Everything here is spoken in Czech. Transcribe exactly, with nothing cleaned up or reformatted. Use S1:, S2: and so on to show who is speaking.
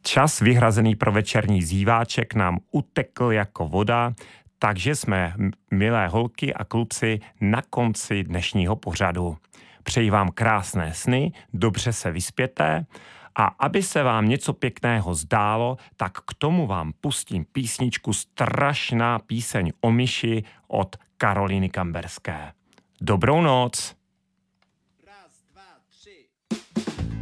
S1: Čas vyhrazený pro večerní zíváček nám utekl jako voda, takže jsme, milé holky a kluci, na konci dnešního pořadu. Přeji vám krásné sny, dobře se vyspěte a aby se vám něco pěkného zdálo, tak k tomu vám pustím písničku Strašná píseň o myši od Karolíny Kamberské. Dobrou noc!